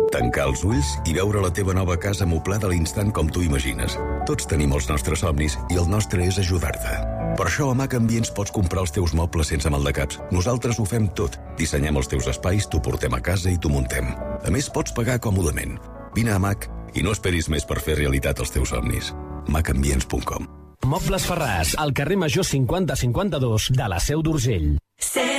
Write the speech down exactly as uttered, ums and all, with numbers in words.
Tancar els ulls i veure la teva nova casa moblada a l'instant com tu imagines. Tots tenim els nostres somnis i el nostre és ajudar-te. Per això a Mac Ambients pots comprar els teus mobles sense maldecaps. Nosaltres ho fem tot. Dissenyem els teus espais, t'ho portem a casa i t'ho muntem. A més, pots pagar còmodament. Vine a Mac i no esperis més per fer realitat els teus somnis. mac ambients punt com. Mobles Ferràs, al carrer Major cinquanta cinquanta-dos de la Seu d'Urgell.